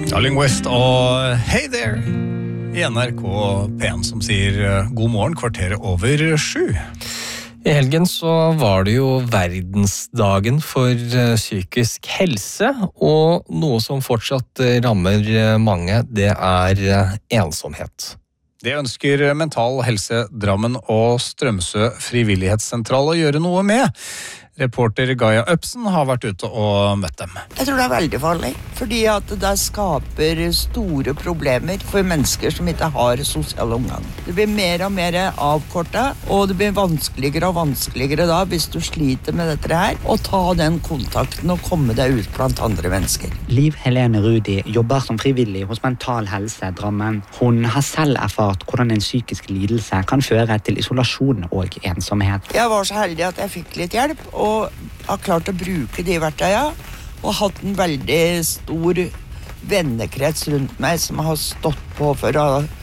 Darling West og Hey There I NRK P1 som sier god morgen, kvarteret over 7. I helgen så var det jo verdensdagen for psykisk helse, og noe som fortsatt rammer mange, det ensomhet. Det ønsker Mental Helse Drammen og Strømsø frivillighetssentral å gjøre noe med. Reporter Gaia Øpsen har vært ute og møtt dem. Jeg tror det veldig farlig, fordi at det skaper store problemer for mennesker som ikke har sosiale omgang. Det blir mer og mer avkortet, og det blir vanskeligere og vanskeligere da, hvis du sliter med dette her, å ta den kontakten og komme deg ut blant andre mennesker. Liv Helene Rudi jobber som frivillig hos Mental Helse Drammen. Hun har selv erfart hvordan en psykisk lidelse kan føre til isolasjon og ensomhet. Jeg var så heldig at jeg fikk litt hjelp, og har klart å bruke de verktøyene, og hatt en veldig stor vennekrets rundt meg som har stått på for å,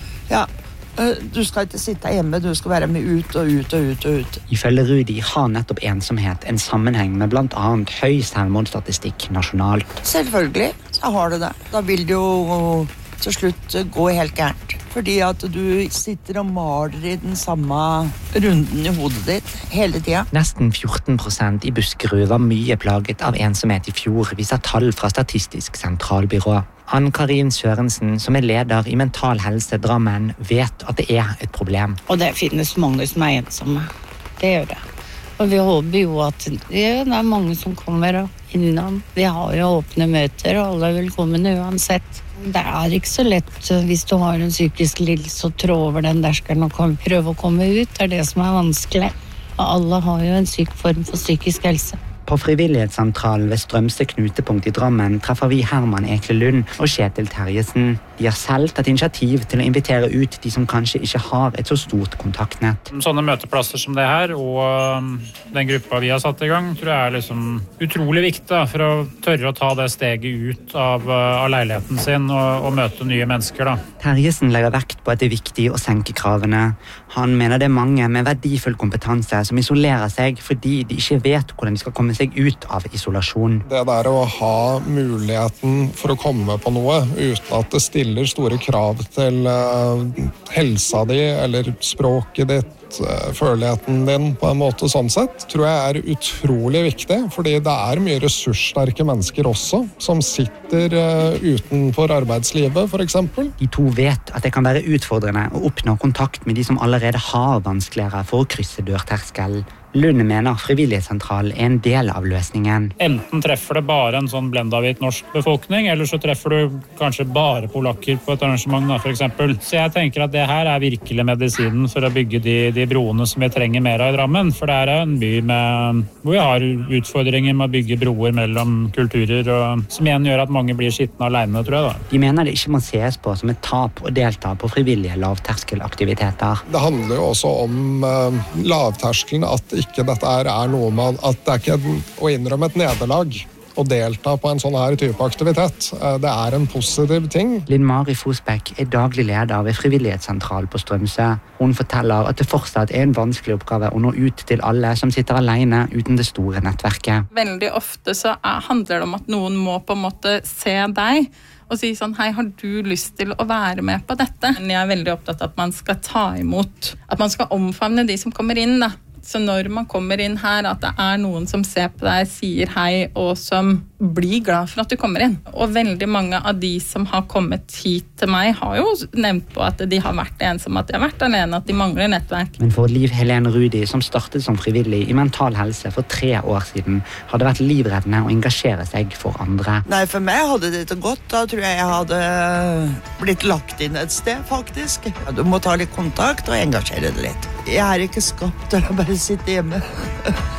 du skal ikke sitte hjemme, du skal være med ut og ut og ut og ut. Ifølge Rudi har nettopp ensomhet en sammenheng med blant annet høy selvmordsstatistikk nasjonalt. Selvfølgelig, så har det det. Da vil det jo til slutt gå helt gærent. Fordi at du sitter og maler I den samme runden I hodet ditt hele tiden. Nesten 14% I Buskerud var mye plaget av ensomhet I fjor, viser tall fra Statistisk sentralbyrå. Ann-Karin Sørensen, som leder I Mental Helse Drammen, vet at det et problem. Og det finnes mange som ensomme. Det gjør det. Og vi håper jo at det mange som kommer innom. Vi har jo åpne møter, og alle er velkommen uansett. Det ikke så lett hvis du har en psykisk lidelse å trå over den derskeren og prøve å komme ut. Det det som vanskelig. Og alle har jo en syk form for psykisk helse. På frivillighetssentralen ved Strømsø knutepunkt I Drammen treffer vi Herman Eklelund og Kjetil Terjesen. De har selv tatt initiativ til å invitere ut de som kanskje ikke har et så stort kontaktnett. Sånne møteplasser som det her, og den gruppa vi har satt I gang, tror jeg liksom utrolig viktig for å tørre å ta det steget ut av leiligheten sin og møte nye mennesker. Da. Terjesen legger vekt på at det viktig å senke kravene. Han mener det mange med verdifull kompetanse som isolerer seg fordi de ikke vet hvordan de skal komme seg ut av isolasjon. Det der å ha muligheten for å komme på noe uten at det stiller store krav til helsa di eller språket ditt, føleligheten din på en måte sånn sett, tror jeg utrolig viktig, fordi det mye ressurssterke mennesker også, som sitter utenfor arbeidslivet, for eksempel. De to vet at det kan være utfordrende å oppnå kontakt med de som allerede har vanskeligere for å krysse dørterskel. Lund mener frivillighetssentral en del av løsningen. Enten treffer det bare en sånn blendavhvit norsk befolkning, eller så treffer du kanskje bare polakker på et arrangement, da, for eksempel. Så jeg tenker at det her virkelig medisinen for å bygge de broene som vi trenger mer av I Drammen. For det en by hvor vi har utfordringer med å bygge broer mellom kulturer, og som igjen gjør at mange blir sittende alene, tror jeg. Da. De mener det ikke må ses på som et tap å delta på frivillige lavterskelaktiviteter. Det handler jo også om lavterskelen, at ikke dette noe med at det ikke å innrømme et nederlag å delta på en sånn her type aktivitet. Det en positiv ting. Linn-Mari Fosbæk daglig leder ved frivillighetssentral på Strømsø. Hun forteller at det fortsatt en vanskelig oppgave å nå ut til alle som sitter alene uten det store nettverket. Veldig ofte så handler det om at noen må på en måte se deg og si sånn, hei, har du lyst til å være med på dette? Jeg veldig opptatt av at man skal ta imot, at man skal omfavne de som kommer inn da. Så når man kommer inn her, at det noen som ser på deg, sier hei, og som blir glad for at du kommer inn. Og veldig mange av de som har kommet hit til meg, har jo nevnt på at de har vært ensomme, at de har vært alene, at de mangler nettverk. Men for Liv Helene Rudi, som startet som frivillig I Mental Helse for 3 år siden, har det vært livreddende å engasjere seg for andre. Nei, for meg hadde det ikke gått. Da tror jeg hadde blitt lagt inn et sted, faktisk. Du må ta litt kontakt og engasjere deg litt. Jeg ikke skapt til å bare sitte hjemme.